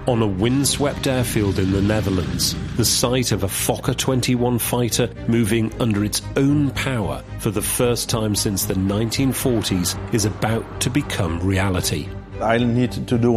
On a windswept airfield in the Netherlands, the sight of a Fokker 21 fighter moving under its own power for the first time since the 1940s is about to become reality. I need to do